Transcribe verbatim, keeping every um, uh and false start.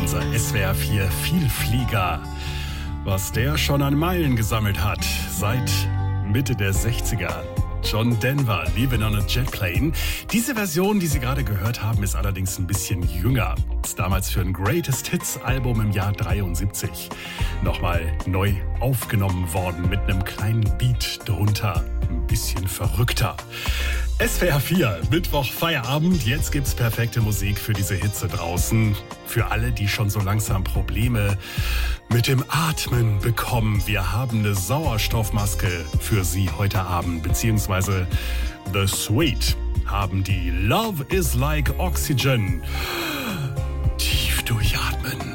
unser S W R vier Vielflieger. Was der schon an Meilen gesammelt hat, seit Mitte der sechziger. John Denver, Living on a Jet Plane. Diese Version, die Sie gerade gehört haben, ist allerdings ein bisschen jünger. Ist damals für ein Greatest Hits Album im Jahr dreiundsiebzig nochmal neu aufgenommen worden mit einem kleinen Beat drunter. Ein bisschen verrückter. S W R vier, Mittwoch Feierabend. Jetzt gibt's perfekte Musik für diese Hitze draußen. Für alle, die schon so langsam Probleme mit dem Atmen bekommen. Wir haben eine Sauerstoffmaske für Sie heute Abend. Beziehungsweise The Sweet haben die Love is like Oxygen. Tief durchatmen.